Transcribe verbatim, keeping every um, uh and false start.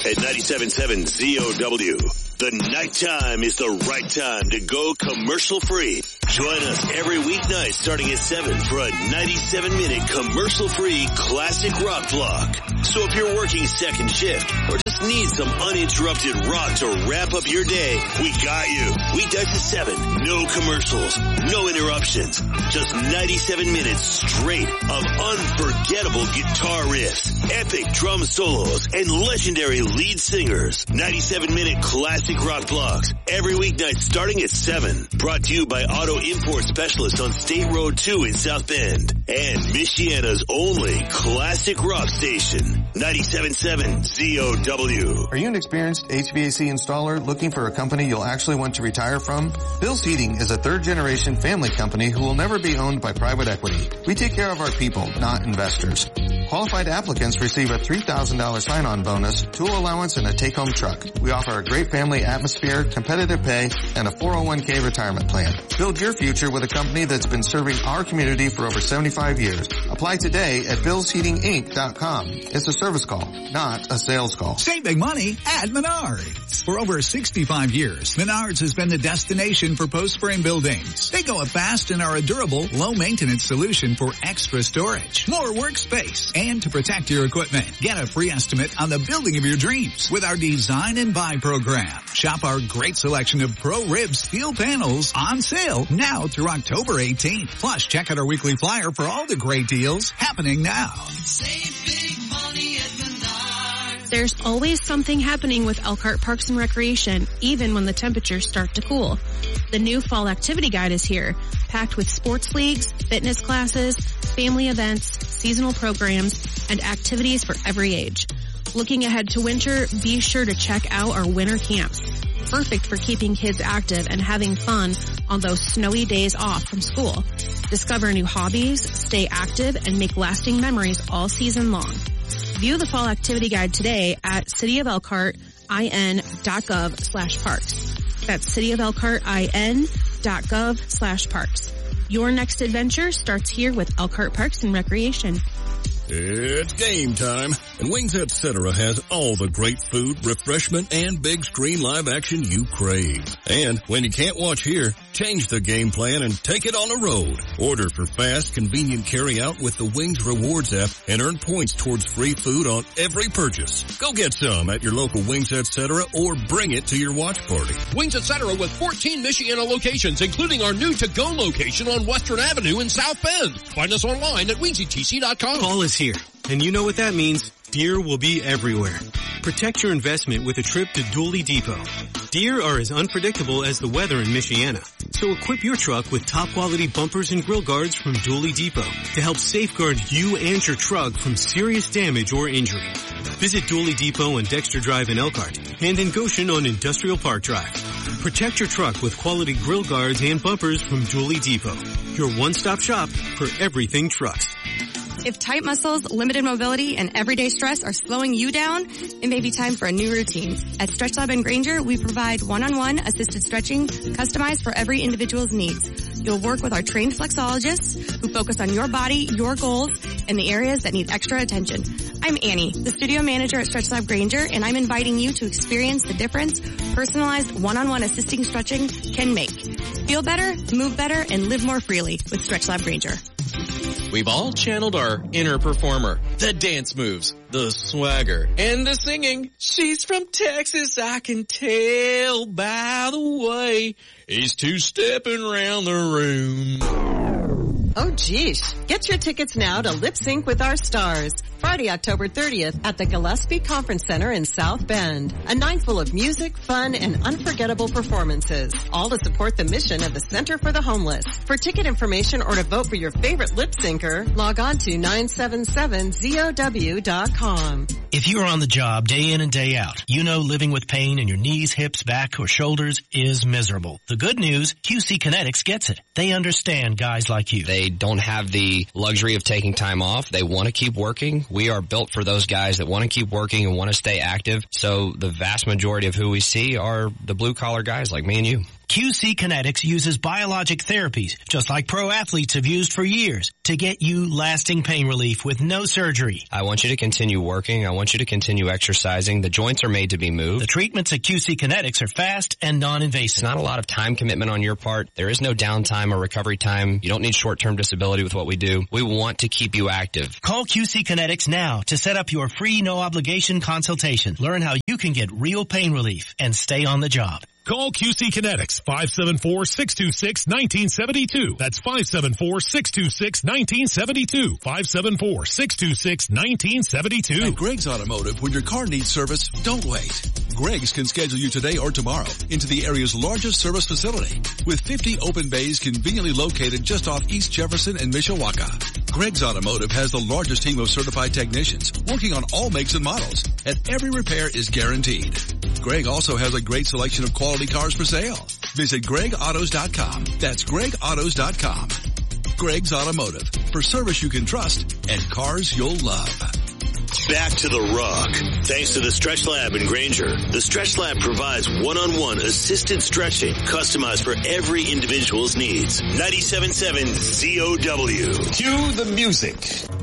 at ninety-seven point seven Z O W. The nighttime is the right time to go commercial free. Join us every weeknight starting at seven for a ninety-seven minute commercial free classic rock block. So if you're working second shift or just need some uninterrupted rock to wrap up your day, we got you. Weeknights at seven. No commercials. No interruptions. Just ninety-seven minutes straight of unforgettable guitar riffs, epic drum solos, and legendary lead singers. ninety-seven minute classic rock blocks every weeknight starting at seven. Brought to you by Auto Import Specialists on State Road two in South Bend. And Michiana's only classic rock station, ninety-seven point seven Z O W. Are you an experienced H V A C installer looking for a company you'll actually want to retire from? Bill's Heating is a third-generation family company who will never be owned by private equity. We take care of our people, not investors. Qualified applicants receive a three thousand dollars sign-on bonus, tool allowance, and a take-home truck. We offer a great family atmosphere, competitive pay, and a four oh one k retirement plan. Build your future with a company that's been serving our community for over seventy-five years. Apply today at bills heating inc dot com. It's a service call, not a sales call. Save big money at Menards. For over sixty-five years, Menards has been the destination for post-frame buildings. They go up fast and are a durable, low-maintenance solution for extra storage, more workspace, and to protect your equipment. Get a free estimate on the building of your dreams with our Design and Buy program. Shop our great selection of Pro Rib steel panels on sale now through October eighteenth. Plus, check out our weekly flyer for all the great deals happening now. Save big money at Menards. There's always something happening with Elkhart Parks and Recreation, even when the temperatures start to cool. The new Fall Activity Guide is here, packed with sports leagues, fitness classes, family events, seasonal programs, and activities for every age. Looking ahead to winter, be sure to check out our winter camps. Perfect for keeping kids active and having fun on those snowy days off from school. Discover new hobbies, stay active, and make lasting memories all season long. View the Fall Activity Guide today at cityofelkhart.in.gov slash parks. That's cityofelkhart.in.gov slash parks. Your next adventure starts here with Elkhart Parks and Recreation. It's game time, and Wings Et Cetera has all the great food, refreshment, and big screen live action you crave. And when you can't watch here, change the game plan and take it on the road. Order for fast, convenient carry-out with the Wings Rewards app and earn points towards free food on every purchase. Go get some at your local Wings Et Cetera or bring it to your watch party. Wings Et Cetera with fourteen Michiana locations, including our new to-go location on Western Avenue in South Bend. Find us online at wings e t c dot com. Fall is here, and you know what that means. Deer will be everywhere. Protect your investment with a trip to Dooley Depot. Deer are as unpredictable as the weather in Michiana. So equip your truck with top quality bumpers and grill guards from Dooley Depot to help safeguard you and your truck from serious damage or injury. Visit Dooley Depot on Dexter Drive in Elkhart and in Goshen on Industrial Park Drive. Protect your truck with quality grill guards and bumpers from Dooley Depot. Your one-stop shop for everything trucks. If tight muscles, limited mobility, and everyday stress are slowing you down, it may be time for a new routine. At Stretch Lab and Granger, we provide one-on-one assisted stretching customized for every individual's needs. You'll work with our trained flexologists who focus on your body, your goals, and the areas that need extra attention. I'm Annie, the studio manager at Stretch Lab Granger, and I'm inviting you to experience the difference personalized one-on-one assisting stretching can make. Feel better, move better, and live more freely with Stretch Lab Granger. We've all channeled our inner performer, the dance moves, the swagger, and the singing. She's from Texas, I can tell by the way he's two-stepping around the room. Oh, geesh. Get your tickets now to Lip Sync with Our Stars, Friday, October thirtieth at the Gillespie Conference Center in South Bend. A night full of music, fun, and unforgettable performances, all to support the mission of the Center for the Homeless. For ticket information or to vote for your favorite lip syncer, log on to nine seven seven Z O W dot com. If you're on the job day in and day out, you know living with pain in your knees, hips, back, or shoulders is miserable. The good news, Q C Kinetics gets it. They understand guys like you. They don't have the luxury of taking time off. They want to keep working. We are built for those guys that want to keep working and want to stay active. So the vast majority of who we see are the blue-collar guys like me and you. Q C Kinetics uses biologic therapies, just like pro athletes have used for years, to get you lasting pain relief with no surgery. I want you to continue working. I want you to continue exercising. The joints are made to be moved. The treatments at Q C Kinetics are fast and non-invasive. It's not a lot of time commitment on your part. There is no downtime or recovery time. You don't need short-term disability with what we do. We want to keep you active. Call Q C Kinetics now to set up your free no-obligation consultation. Learn how you can get real pain relief and stay on the job. Call Q C Kinetics, five seven four, six two six, one nine seven two. That's five seven four, six two six, one nine seven two. five seven four, six two six, one nine seven two. At Greg's Automotive, when your car needs service, don't wait. Greg's can schedule you today or tomorrow into the area's largest service facility with fifty open bays conveniently located just off East Jefferson and Mishawaka. Greg's Automotive has the largest team of certified technicians working on all makes and models, and every repair is guaranteed. Greg also has a great selection of quality cars for sale. Visit greg autos dot com. That's greg autos dot com. Greg's Automotive, for service you can trust and cars you'll love. Back to the rock. Thanks to the Stretch Lab in Granger. The Stretch Lab provides one-on-one assisted stretching customized for every individual's needs. ninety-seven point seven Z O W. Cue the music.